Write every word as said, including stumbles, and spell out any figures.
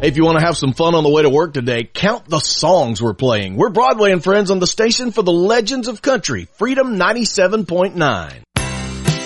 Hey, if you want to have some fun on the way to work today, count the songs we're playing. We're Broadway and Friends on the station for the legends of country, Freedom ninety-seven point nine.